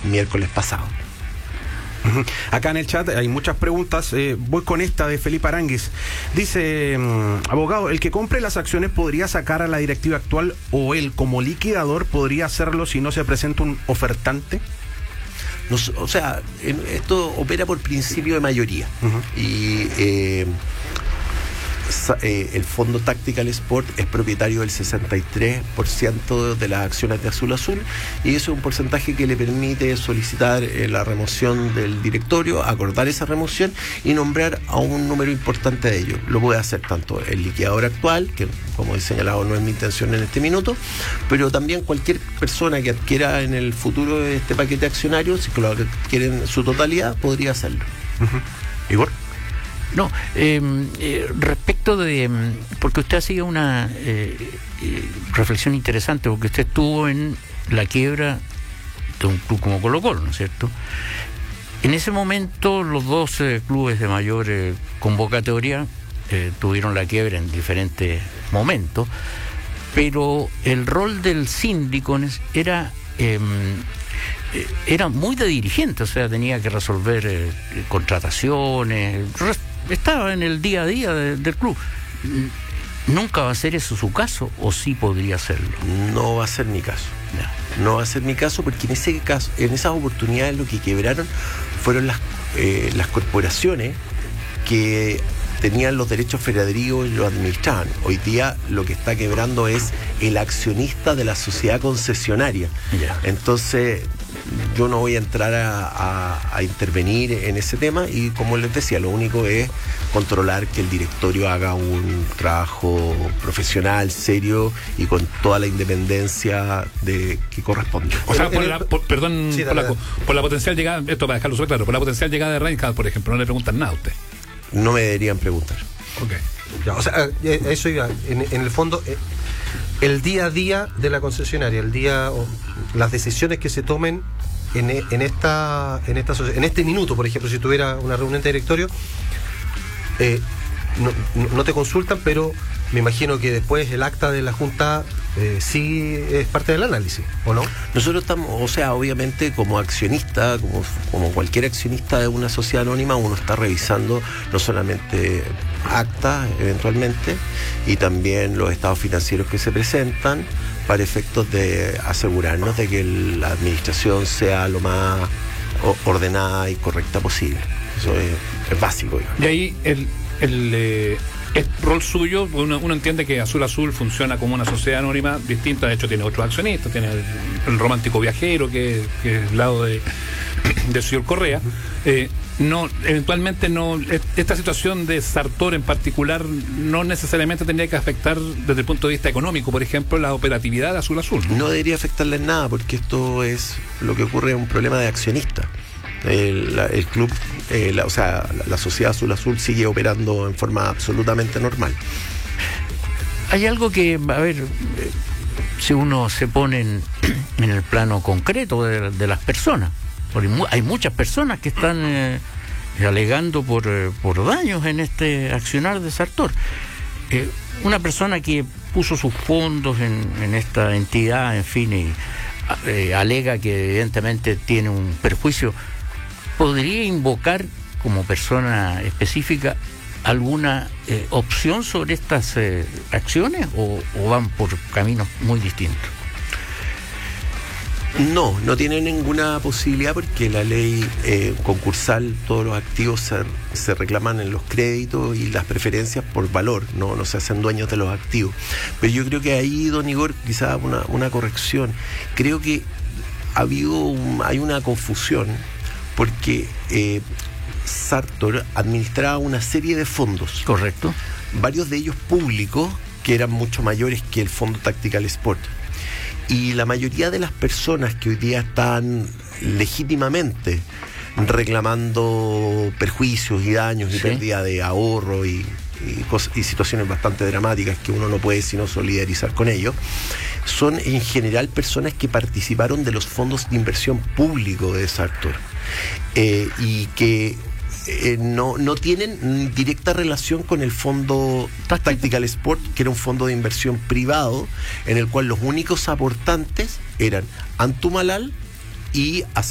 miércoles pasado. Acá en el chat hay muchas preguntas. Voy con esta de Felipe Aránguiz. Dice, abogado, ¿el que compre las acciones podría sacar a la directiva actual o él como liquidador podría hacerlo si no se presenta un ofertante? O sea, esto opera por principio de mayoría. Y el fondo Tactical Sport es propietario del 63% de las acciones de Azul Azul, y eso es un porcentaje que le permite solicitar la remoción del directorio, acordar esa remoción y nombrar a un número importante de ellos. Lo puede hacer tanto el liquidador actual, que como he señalado no es mi intención en este minuto, pero también cualquier persona que adquiera en el futuro este paquete accionario, si lo adquieren en su totalidad, podría hacerlo. Igor. No, respecto de... Porque usted hacía una reflexión interesante, porque usted estuvo en la quiebra de un club como Colo-Colo, ¿no es cierto? En ese momento los dos clubes de mayor convocatoria tuvieron la quiebra en diferentes momentos, pero el rol del síndico era muy de dirigente, o sea, tenía que resolver contrataciones, estaba en el día a día del club. ¿Nunca va a ser eso su caso o sí podría serlo? No va a ser mi caso. No va a ser mi caso, porque en ese caso, en esas oportunidades lo que quebraron fueron las corporaciones que tenían los derechos federativos y los administraban. Hoy día lo que está quebrando es el accionista de la sociedad concesionaria. Entonces yo no voy a entrar a intervenir en ese tema, y como les decía, lo único es controlar que el directorio haga un trabajo profesional, serio y con toda la independencia que corresponde. O sea, por la potencial llegada, esto para dejarlo súper claro, por la potencial llegada de Reinhardt, por ejemplo, no le preguntan nada a usted. No me deberían preguntar. Okay. Ya, o sea, eso iba, en el fondo, el día a día de la concesionaria, las decisiones que se tomen en este minuto, por ejemplo, si tuviera una reunión de directorio, no te consultan, pero me imagino que después el acta de la Junta sí es parte del análisis, ¿o no? Nosotros estamos, o sea, obviamente como accionista, como cualquier accionista de una sociedad anónima, uno está revisando no solamente actas eventualmente, y también los estados financieros que se presentan, para efectos de asegurarnos de que la administración sea lo más ordenada y correcta posible. Eso es básico, digamos. Y ahí el rol suyo, uno entiende que Azul Azul funciona como una sociedad anónima distinta. De hecho tiene otros accionistas, tiene el Romántico Viajero, que es el lado del señor Correa. Eventualmente esta situación de Sartor en particular no necesariamente tendría que afectar desde el punto de vista económico, por ejemplo, la operatividad de Azul Azul. No debería afectarle en nada, porque esto es lo que ocurre, un problema de accionista. El club, la sociedad Azul Azul sigue operando en forma absolutamente normal. Hay algo que, a ver, si uno se pone en el plano concreto de las personas, porque hay muchas personas que están alegando por daños en este accionar de Sartor. Una persona que puso sus fondos en esta entidad, en fin, y alega que evidentemente tiene un perjuicio, ¿podría invocar como persona específica alguna opción sobre estas acciones o van por caminos muy distintos? No tiene ninguna posibilidad, porque la ley concursal, todos los activos se reclaman en los créditos y las preferencias por valor, no se hacen dueños de los activos. Pero yo creo que ahí, don Igor, quizás una corrección. Creo que hay una confusión, porque Sartor administraba una serie de fondos. Correcto. Varios de ellos públicos, que eran mucho mayores que el fondo Tactical Sport. Y la mayoría de las personas que hoy día están legítimamente reclamando perjuicios y daños y pérdida de ahorro y situaciones bastante dramáticas que uno no puede sino solidarizar con ellos, son en general personas que participaron de los fondos de inversión público de Sartor, y que no tienen directa relación con el fondo Tactical Sport, que era un fondo de inversión privado en el cual los únicos aportantes eran Antumalal y